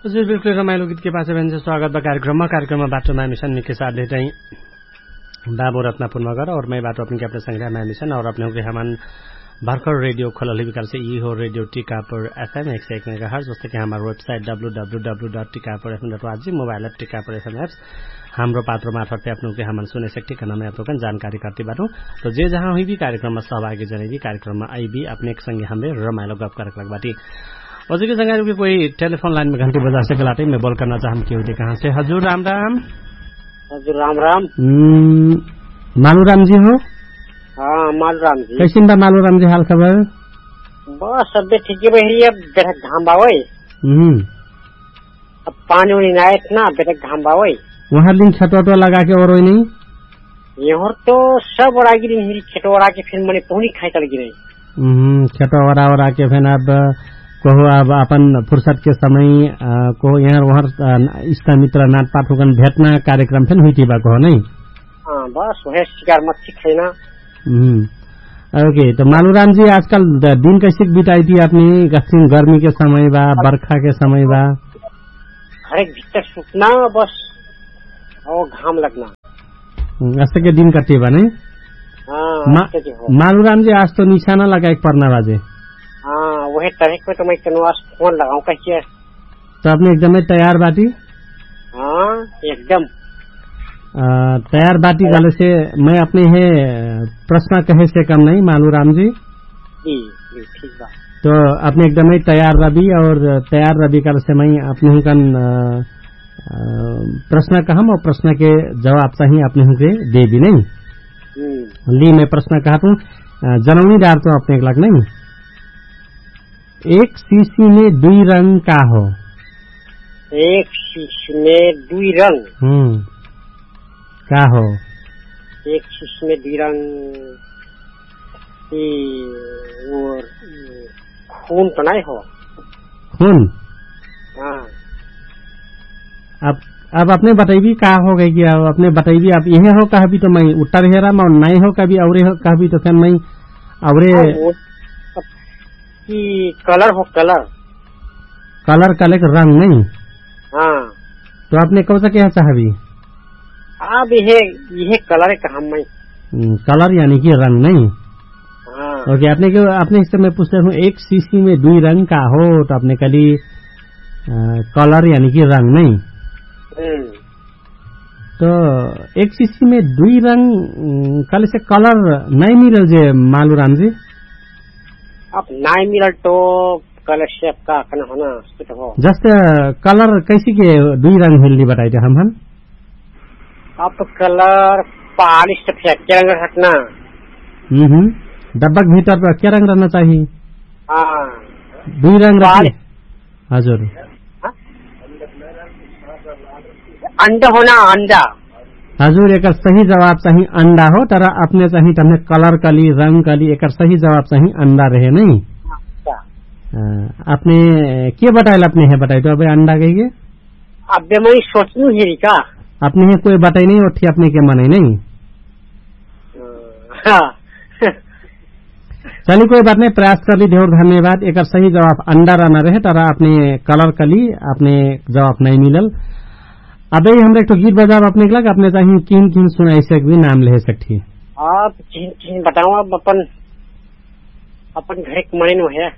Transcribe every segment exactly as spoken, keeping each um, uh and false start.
हजुर बिल्कुल रमाइलो गीत के पास भन्छ स्वागत बा कार्यक्रममा कार्यक्रममा बाटोमा मिशन निके साथले चाहिँ बाबू रत्नपुरमा गएर और मैं बाटो अपनी अपने संग्रह में मिशन और अपने के हमान भर्खर रेडियो खोलल विकल्प से ई हो रेडियो टीकापुर एफएम एक सौ एक मेगाहर्ट्ज जस्तै कि हाम्रो website W W W dot Tikapur FM dot ORG mobile app Tikapur FM apps हाम्रो पात्र मार्फत पे अपनों के हमन सुने सकते ठिकाना में आपको जानकारी करती बाटू तो जे जहां हुई भी कार्यक्रम में सहभागी जने भी कार्यक्रम में आई भी अपने एक संगे हमें रमाइलो गप कर लग बाटी हजुर के संगे कोई टेलीफोन लाइन में घंटी बजा से गलाटे मैं बोल करना चाहूँ क्यों कहाँ से हजुर राम राम हजुर राम राम मालूराम जी हो हाँ मालूराम जी कैसे बा मालूराम जी हाल खबर बस सब ठीक है अब बेटा घाम बावई हम्म अब पानी उनी ना इतना बेटा घाम बावई वहाँ दिन छटवटवा लगा के और नहीं यहाँ तो सब ओरा गिरी हिरी छटवड़ा के फिर मैंने पहुनी खाई चल गिरी हम्म छटवड़ा ओरा के फिर अब कहो अब अपन फुर्सत के समय को यहाँ वहाँ इष्ट मित्र नाट पाठोगन भेटना कार्यक्रम फिर हुई थी बा कहो नहीं हाँ बस वह शिकार मच्छी खाना हम्म ओके तो मालूराम जी आजकल दिन कैसे बिताई थी अपनी गर्मी के समय बा बरखा के समय बा हर एक भीतर सूखना बस और घाम लगना ऐसे के दिन कटे बा नहीं हाँ मालूराम जी आज तो निशाना लगा एक पढ़ना बाजे हाँ वही तरह को तो मैं कनवास फोन लगाऊं कैसे तो आपने एकदम तैयार बाटी हाँ एकदम तैयार बाटी गले से मैं अपने है प्रश्न कहे से कम नहीं मालूराम जी जी ठीक बा तो अपने एकदम तैयार रवि और तैयार रवि कल से मैं अपने कन प्रश्न कहम और प्रश्न के जवाब चाहिए अपने के दे भी नहीं ली मैं प्रश्न कहा तू जनौनी डार तो अपने लग नहीं एक शीशी में दुई रंग का हो एक शीशी में दुई रंग हम्म का हो एक शीशी में दुई रंग और खून तो नहीं हो खून हाँ अब अब अपने बताइए का हो गई कि अब अपने बताइए आप यही हो कहा भी तो मैं उत्तर हेरा मैं नहीं हो कभी और हो कहा भी तो फिर मैं और कि कलर हो कलर कलर कलर का रंग नहीं हाँ तो आपने कौन सा क्या चाह भी अब यह यह कलर है कहा मैं कलर यानी कि रंग नहीं हाँ ओके आपने क्यों आपने इससे मैं पूछता हूँ एक शीशी में दुई रंग का हो तो आपने कली कलर यानी कि रंग नहीं तो एक शीशी में दुई रंग कल से कलर नहीं मिलल जे मालूराम जी अब नहीं मिलल तो कलर शेप का कना होना हो जस्ट कलर कैसी के दुई रंग हिलनी बताई थे हम हम अब कलर पालिश से क्या रंग हटना हम्म डब्बा भीतर पर क्या रंग रहना चाहिए हाँ दुई रंग हजुर अंडा होना अंडा हजुर एक सही जवाब चाहिए अंडा हो तर अपने चाहिए तमने कलर कली रंग कली एक सही जवाब चाहिए अंडा रहे नहीं आपने के बताइल अपने है बताई तो अब अंडा कहिए अब मैं सोचू हेरी का अपने है कोई बताई नहीं उठी अपने के मन नहीं चलिए कोई बात नहीं प्रयास कर ली ढेर धन्यवाद एक सही जवाब अंडा रहना रहे तर अपने कलर कली अपने जवाब नहीं मिलल अब हमरे तो गीत बजाब अपने लग अपने चाहिए किन किन सुनाई सक भी नाम ले सकती आप किन किन बताओ अब अपन अपन घर के मने नो है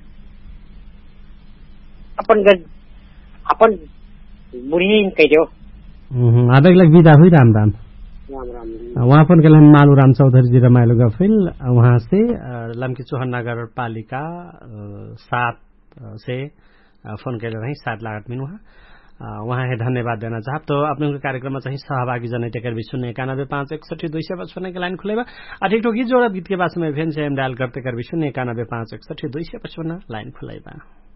अपन घर अपन बुढ़ी कह दो अब लग विदा हुई राम राम राम राम वहाँ पर गए मालूराम चौधरी जी रमाइलो गफिल वहाँ से लमकी चौहान नगर पालिका सात से फोन कर रहे सात लागत में वहाँ वहाँ है धन्यवाद देना चाहब तो अपने कार्यक्रम में चाहिए सहभागी जन टेकर भी शून्य इक्यानबे पाँच इकसठी दुई सौ पचपन के लाइन खुलेगा ठीक ठोक गीत जोड़ा गीत के बाद में भेन से डायल करते कर भी शून्य इक्यानबे पाँच इकसठी दुई सौ पचपन लाइन खुलेगा।